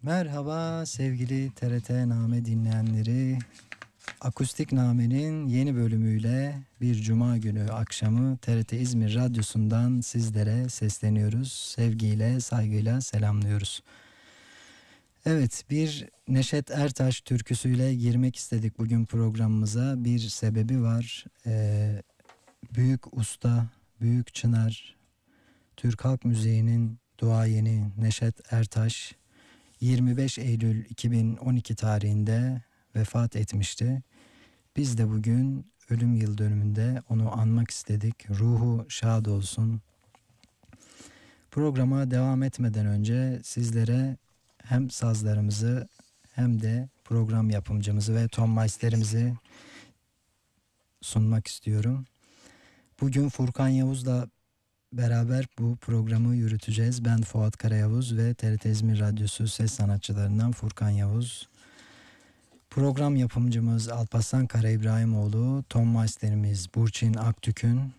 Merhaba sevgili TRT Name dinleyenleri. Akustik Name'nin yeni bölümüyle bir cuma günü akşamı TRT İzmir Radyosu'ndan sizlere sesleniyoruz. Sevgiyle, saygıyla selamlıyoruz. Evet, bir Neşet Ertaş türküsüyle girmek istedik bugün programımıza. Bir sebebi var. Büyük usta, büyük çınar, Türk halk müziğinin duayeni Neşet Ertaş 25 Eylül 2012 tarihinde vefat etmişti. Biz de bugün ölüm yıl dönümünde onu anmak istedik. Ruhu şad olsun. Programa devam etmeden önce sizlere hem sazlarımızı hem de program yapımcımızı ve ton maislerimizi sunmak istiyorum. Bugün Furkan Yavuz'la beraber bu programı yürüteceğiz. Ben Fuat Karayavuz ve TRT İzmir Radyosu ses sanatçılarından Furkan Yavuz. Program yapımcımız Alparslan Kara İbrahimoğlu, ton masterimiz Burçin Aktükün,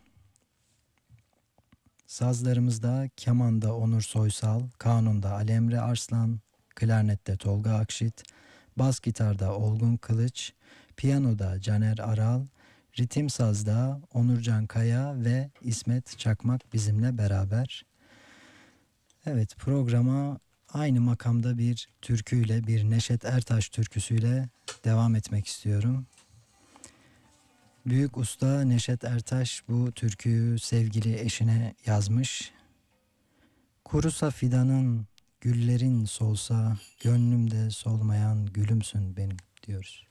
sazlarımızda kemanda Onur Soysal, kanunda Ali Emre Arslan, klarnette Tolga Akşit, bas gitarda Olgun Kılıç, piyanoda Caner Aral, ritim sazda Onurcan Kaya ve İsmet Çakmak bizimle beraber. Evet, programa aynı makamda bir türküyle, bir Neşet Ertaş türküsüyle devam etmek istiyorum. Büyük usta Neşet Ertaş bu türküyü sevgili eşine yazmış. Kurusa fidanın, güllerin solsa, gönlümde solmayan gülümsün benim diyoruz.